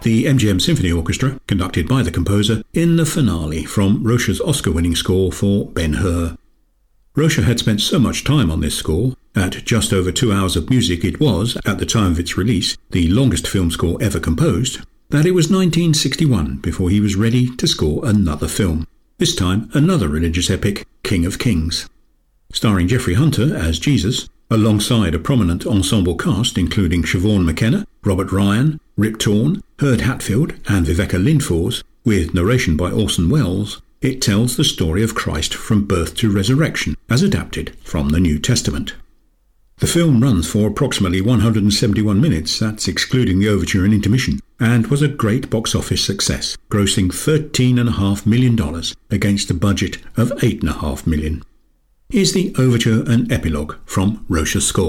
the MGM Symphony Orchestra, conducted by the composer, in the finale from Rocha's Oscar-winning score for Ben-Hur. Rocha had spent so much time on this score, at just over 2 hours of music it was, at the time of its release, the longest film score ever composed, that it was 1961 before he was ready to score another film, this time another religious epic, King of Kings. Starring Jeffrey Hunter as Jesus, alongside a prominent ensemble cast including Siobhan McKenna, Robert Ryan, Rip Torn, Herb Hatfield and Viveca Lindfors, with narration by Orson Welles, it tells the story of Christ from birth to resurrection, as adapted from the New Testament. The film runs for approximately 171 minutes, that's excluding the overture and intermission, and was a great box office success, grossing $13.5 million against a budget of $8.5 million. Here's the overture and epilogue from Rocha's score.